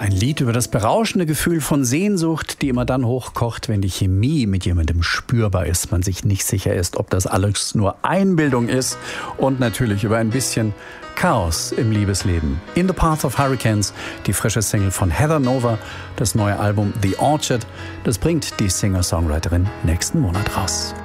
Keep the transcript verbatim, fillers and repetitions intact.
Ein Lied über das berauschende Gefühl von Sehnsucht, die immer dann hochkocht, wenn die Chemie mit jemandem spürbar ist, man sich nicht sicher ist, ob das alles nur Einbildung ist, und natürlich über ein bisschen Chaos im Liebesleben. In the Path of Hurricanes, die frische Single von Heather Nova, das neue Album The Orchard, das bringt die Singer-Songwriterin nächsten Monat raus.